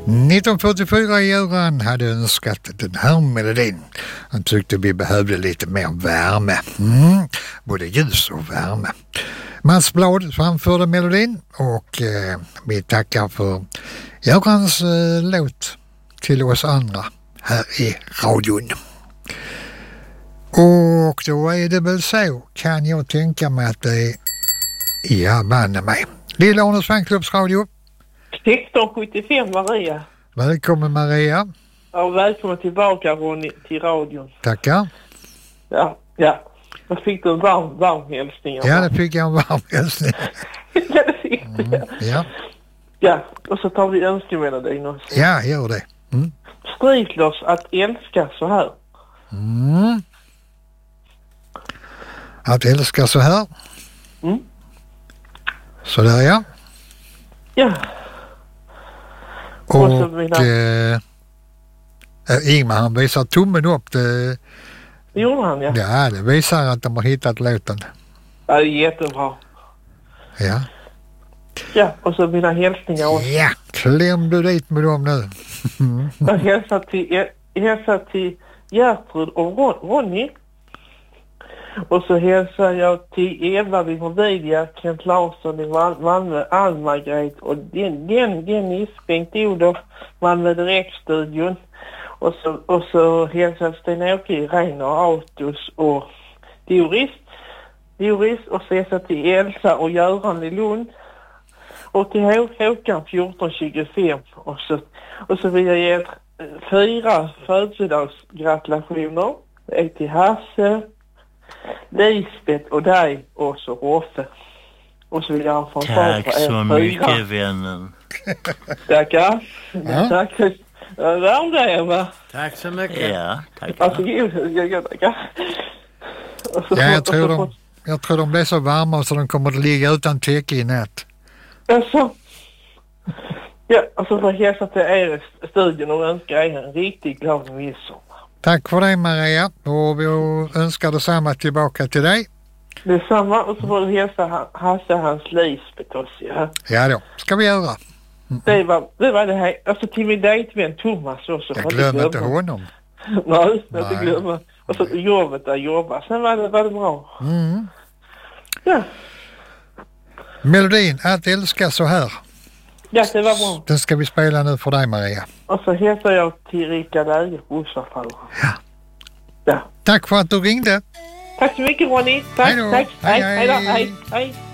1944 Göran hade önskat den här melodin. Han tyckte vi behövde lite mer värme. Både ljus och värme. Mats Blad framförde melodin och vi tackar för Görans låt till oss andra här i radion. Och då är det väl så, kan jag tänka mig att det är, ja, banne mig. Lilla Arnes fanklubbsradio. 1675 Maria. Välkommen Maria. Ja, välkommen tillbaka Ronny till radion. Tackar. Ja. Jag fick en varm hälsning. Ja, det fick jag en varm hälsning. Ja, det fick jag. Ja. Ja, och så tar vi önskemelodin också. Ja, gör det. Striklers att älska så här. Att älska så här. Så där ja. Ja. Och Ingmar han visar tummen upp. Det gjorde han, ja. Ja, det visar att de har hittat låten. Ja, det är jättebra. Ja. Ja, och så mina hälsningar också. Ja, kläm du dit med dem nu. Jag hälsar till Gertrud och Ronny. Och så hälsar jag till Eva vid Mobilia, Kent Larsson i Malmö, Ann-Margret och Dennis, Bengt Odor, Malmö Direktstudion. Och så hälsar Sten-Åke i Reiner Autos och Doris och så hälsar till Elsa och Göran i Lund. Och till Håkan 1425 och så vill jag ge 4 födelsedagsgratulationer. Det är till Hasse, Lisbeth och dig och så Roffe. Och så vill jag ha tack så mycket vännen. Tackar. Ja. Tack. Varm dig Eva. Tack så mycket. Ja, tack. Varsågod. Tackar. Ja, jag tror de blir så varma så de kommer att ligga utan täcke i nät. Alltså. Ja, och så får jag hälsa till er i studion och önska er en riktigt glad midsommar. Tack för det Maria och vi önskar detsamma tillbaka till dig. Detsamma och så får du hälsa Hasse hans Lisbeth också. Ja då, ska vi göra. Det var det här. Alltså till min dejtvän Thomas också. Jag glömmer inte honom. Nej, jag inte glömmer. Och så jobbet där jobbar. Sen var det bra. Ja. Melodin att älska så här. Ja, det var bra. Den ska vi spela nu för dig Maria. Och så hälsar jag till Rika Läge på Ja. Tack för att du ringde. Tack så mycket Ronny. Tack. Hej då. Hej.